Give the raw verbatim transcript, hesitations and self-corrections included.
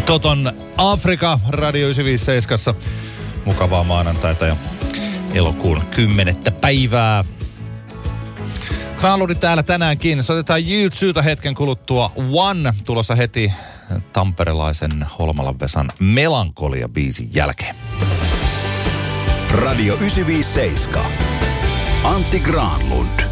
Toton Afrika Radio yhdeksänsataaviisikymmentäseitsemän. Mukavaa maanantaita ja elokuun kymmenettä päivää. Granlundin täällä tänäänkin. Soitetaan U two:ta hetken kuluttua. One tulossa heti tamperelaisen Holmalan Vesan Melankolia-biisin jälkeen. Radio yhdeksänsataaviisikymmentäseitsemän. Antti Granlund.